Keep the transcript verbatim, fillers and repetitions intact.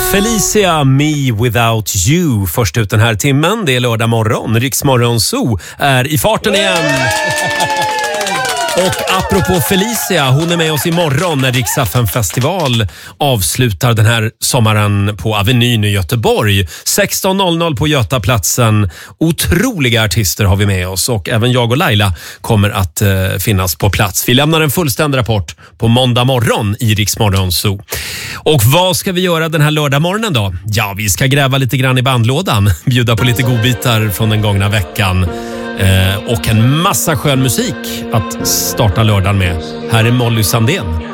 Felicia, Me Without You. Först ut den här timmen, det är lördag morgon. Riks Morgonzoo är i farten igen. Och apropå Felicia, hon är med oss imorgon när Rix F M-festival avslutar den här sommaren på Avenyn i Göteborg. sexton noll noll på Götaplatsen. Otroliga artister har vi med oss och även jag och Laila kommer att eh, finnas på plats. Vi lämnar en fullständig rapport på måndag morgon i Rix Morgonzoo. Och vad ska vi göra den här lördag morgonen då? Ja, vi ska gräva lite grann i bandlådan, bjuda på lite godbitar från den gångna veckan. Eh, och en massa skön musik att starta lördagen med. Här är Molly Sandén.